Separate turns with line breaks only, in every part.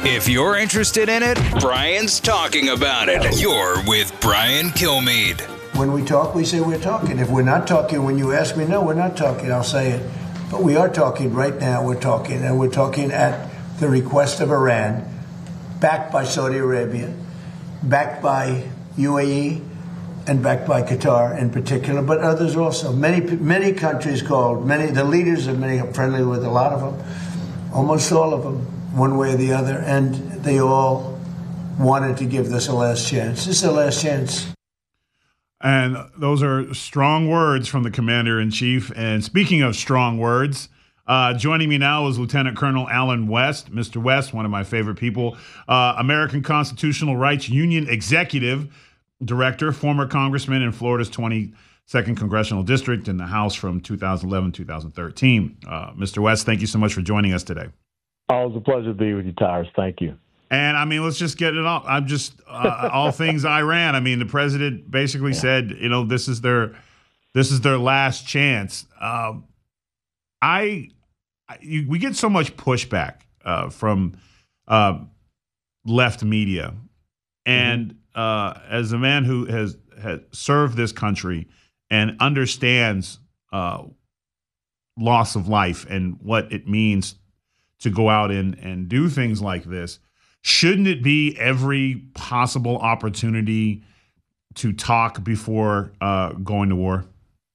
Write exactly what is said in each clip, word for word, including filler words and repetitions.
If you're interested in it, Brian's talking about it. You're with Brian Kilmeade.
When we talk, we say we're talking. If we're not talking, when you ask me, no, we're not talking, I'll say it. But we are talking right now. We're talking, and we're talking at the request of Iran, backed by Saudi Arabia, backed by U A E, and backed by Qatar in particular, but others also. Many many countries called, many the leaders of many are friendly with a lot of them, almost all of them, one way or the other, and they all wanted to give this a last chance. This is a last chance.
And those are strong words from the Commander-in-Chief. And speaking of strong words, uh, joining me now is Lieutenant Colonel Allen West. Mister West, one of my favorite people, uh, American Constitutional Rights Union Executive Director, former Congressman in Florida's twenty-second Congressional District in the House from two thousand eleven to two thousand thirteen. Uh, Mister West, thank you so much for joining us today.
Always a pleasure to be with you, Tyrus. Thank you.
And, I mean, let's just get it off. I'm just uh, all things Iran. I mean, the president basically yeah. said, you know, this is their this is their last chance. Uh, I, you, we get so much pushback uh, from uh, left media, and mm-hmm. uh, as a man who has has served this country and understands uh, loss of life and what it means to go out and, and do things like this. Shouldn't it be every possible opportunity to talk before uh, going to war?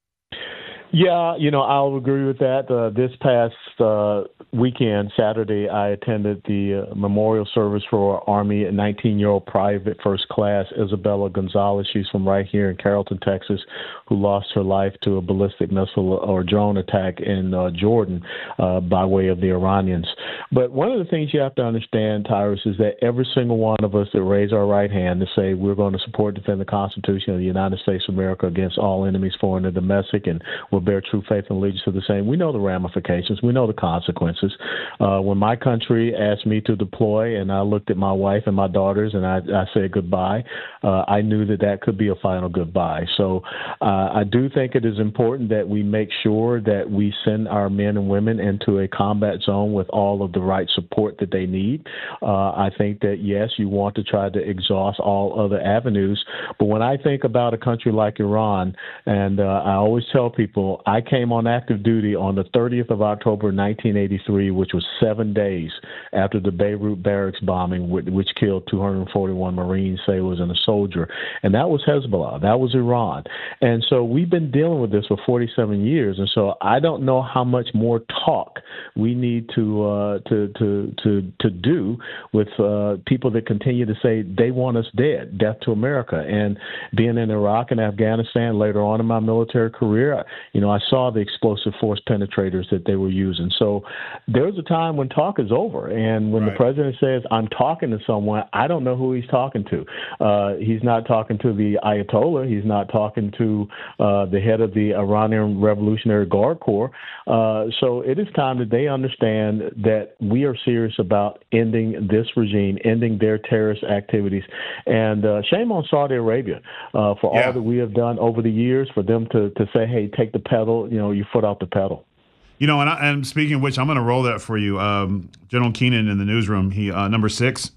Yeah, you know, I'll agree with that. Uh, this past uh, weekend, Saturday, I attended the uh, memorial service for our Army nineteen-year-old Private First Class Isabella Gonzalez. She's from right here in Carrollton, Texas, who lost her life to a ballistic missile or drone attack in uh, Jordan uh, by way of the Iranians. But one of the things you have to understand, Tyrus, is that every single one of us that raise our right hand to say we're going to support and defend the Constitution of the United States of America against all enemies, foreign and domestic, and will bear true faith and allegiance to the same. We know the ramifications. We know the consequences. Uh, when my country asked me to deploy and I looked at my wife and my daughters and I, I said goodbye, uh, I knew that that could be a final goodbye. So uh, I do think it is important that we make sure that we send our men and women into a combat zone with all of the right support that they need. Uh, I think that, yes, you want to try to exhaust all other avenues. But when I think about a country like Iran, and uh, I always tell people, I came on active duty on the thirtieth of October, nineteen eighty-three, which was seven days after the Beirut barracks bombing, which killed two hundred forty-one Marine sailors and a soldier. And that was Hezbollah. That was Iran. And so we've been dealing with this for forty-seven years. And so I don't know how much more talk we need to uh, to, to to to do with uh, people that continue to say they want us dead, death to America. And being in Iraq and Afghanistan later on in my military career, you know, I saw the explosive force penetrators that they were using. So there's a time when talk is over. And when right. the president says, I'm talking to someone, I don't know who he's talking to. Uh, he's not talking to the Ayatollah. He's not talking to uh, the head of the Iranian Revolutionary Guard Corps. Uh, so it is time that they understand that we are serious about ending this regime, ending their terrorist activities. And uh, shame on Saudi Arabia uh, for yeah. all that we have done over the years, for them to, to say, hey, take the pedal, you know, your foot off the pedal.
You know, and, I, and speaking of which, I'm going to roll that for you. Um, General Keenan in the newsroom, he uh, number six.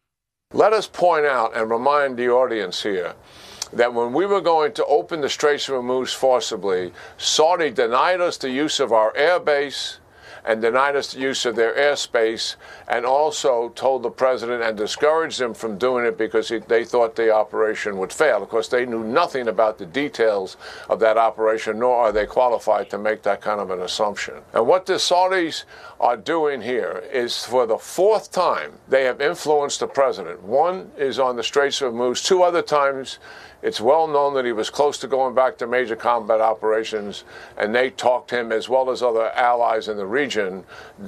Let us point out and remind the audience here that when we were going to open the Straits of Hormuz forcibly, Saudi denied us the use of our air base and denied us the use of their airspace, and also told the president and discouraged them from doing it because he, they thought the operation would fail. Of course, they knew nothing about the details of that operation, nor are they qualified to make that kind of an assumption. And what the Saudis are doing here is, for the fourth time, they have influenced the president. One is on the Straits of Hormuz. Two other times, it's well known that he was close to going back to major combat operations, and they talked him, as well as other allies in the region,